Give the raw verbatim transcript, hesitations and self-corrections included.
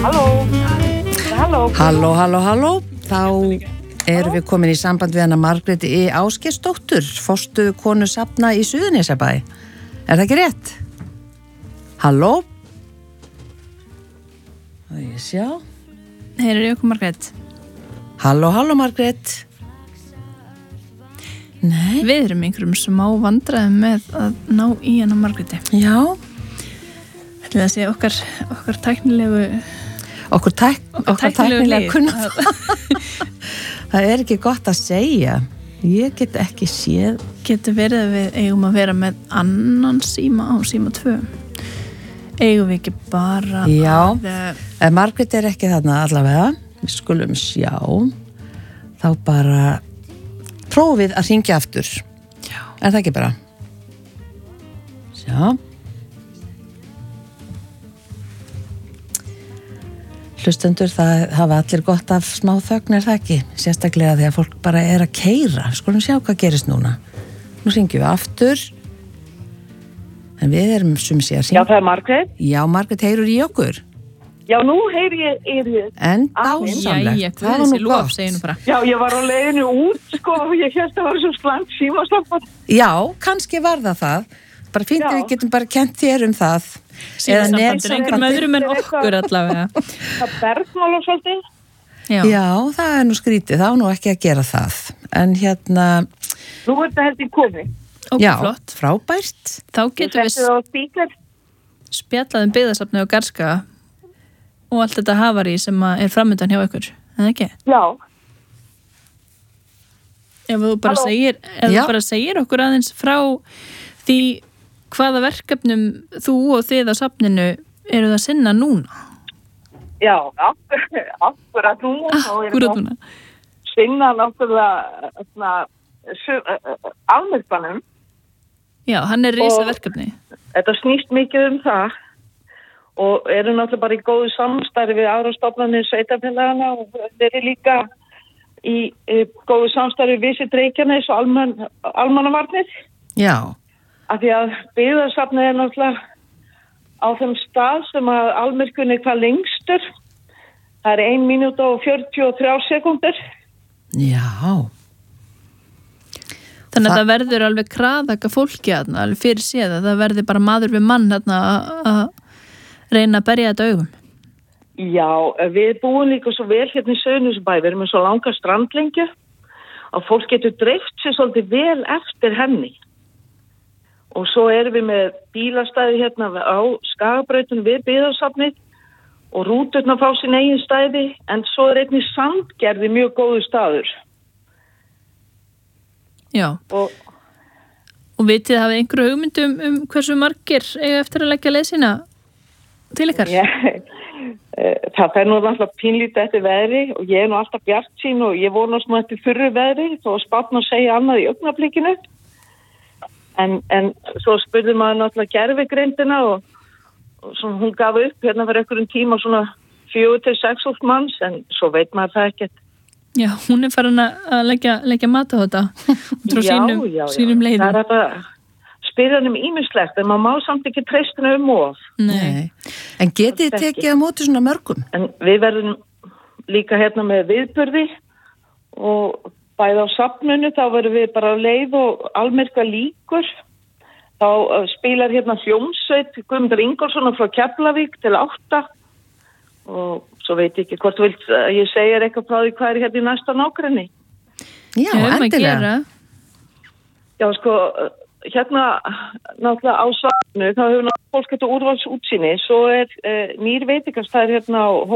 Halló. Halló. Halló, halló, halló. Þá erum við komin í samband við hana Margréti E. Ásgeirsdóttur, forstöðu konu safna í Suðurnesjabæ. Er það ekki rétt? Halló? Það ég sjá. Heyrðu í okkur, Margrét. Halló, halló, Margrét. Nei. Við erum einhverjum smá vandræðum með að ná í hana Margréti. Já. Ætlum við að segja okkar, okkar tæknilegu... Okkur, tæk, okkar okkar tæknilega kunna. Það er ekki gott að segja. Ég get ekki séð. Getur verið að við eigum að vera með annan síma á síma tvö. Eigum við ekki bara... Já, að... ef Margrét er ekki þarna allavega, við skulum sjá, þá bara prófið að hringja aftur. Já. Er það ekki bara? Sjá. Hlustendur, það hafa allir gott af smá þögn, er það ekki? Sérstaklega þegar fólk bara er að keyra. Skulum sjá hvað gerist núna. Nú hringjum við aftur. En við erum sum sé að hringja. Já, það er Margrét. Já, Margrét, heyrur í okkur? Já, nú heyri ég, heyri ég. En dásamlegt. Jæja, hvað er þessi lof, segir nú bara. Já, ég var á leiðinu út, sko, og ég held að það var svo slant símaslappað. Já, kannski var það það. Bara fínt að við getum bara kent þér um það. Símasambandur, einhverjum öðrum en okkur allavega. Það bergmál og svolítið. Já. Já, það er nú skrítið, þá nú ekki að gera það. En hérna... Nú er þetta held í komið. Og já, flott. Frábært. Þá getum við spjallaðum byggðasafni og Garska og allt þetta hafari sem er framöndan hjá ykkur, eða ekki? Já. Ef þú bara, segir, ef þú bara segir okkur aðeins frá því hvaða verkefnum þú og þið á safninu eru það að sinna núna? Já, akkurat núna. Akkurat núna. Sinna náttúrulega almyrkvanum. Já, hann er risa verkefni. Þetta snýst mikið um það og eru náttúrulega bara í góðu samstarfi við aðra stofnanir sveitarfélagana og þeir eru líka í, í góðu samstarfi við Visit Reykjanes og alman, almannavarnir. Já. Af því að byggðarsafnið er náttúrulega á þeim stað sem að almyrkun er hvað lengstur. Það er ein mínúta og fjörutíu og þrjár sekúndur. Já. Þannig að Þa... það verður alveg kraðaka fólki aðna, alveg fyrir séð að það verður bara maður við mann aðna að reyna að berja þetta augum. Já, við búum líka svo vel hérna í Suðurnesjabæ, við erum með svo langa strandlengju að fólk getur dreift sér svolítið vel eftir henni. Og svo erum við með bílastæði hérna á Skagabrautunum við byggðarsafnið og rúturnar fá sín eigin stæði, en svo er einnig Sandgerði mjög góður staður. Já. Og, og vitið það hafið einhverju hugmyndum um hversu margir eiga eftir að leggja leið sína til ykkar? Já, það fer nú alltaf pínlítið eftir veðri og ég er nú alltaf bjartsýn og ég vonast nú eftir þurru veðri þó að spátna að segja annað í augnablikinu. En, en svo spurði maður náttúrulega gervigreindina og, og svona, hún gaf upp hérna fyrir einhverjum tíma svona fjögur til sex þúsund manns, en svo veit maður það ekkert. Já, hún er farin að leggja, leggja mat á þetta og trá sínum, já, já, sínum leiðum. Það er þetta spyrja um ýmislegt, en maður má samt ekki treystina um of. Nei. En getið þið tekið á móti svona mörgum? En við verðum líka hérna með viðburði og bæði á safninu, þá verðum við bara leið og almyrkva líkur. Þá spilar hérna hljómsveit Guðmundur Ingólfsson frá Keflavík til átta og svo veit ég ekki hvort þú vilt að ég segja eitthvað frá því hvað er hérna í næsta nágrenni. Já, endilega. Já, sko, hérna náttúrulega á safninu, þá hefur náttúrulega fólk þetta úrvalsútsýni, svo er eh, nýr veitingastæður hérna á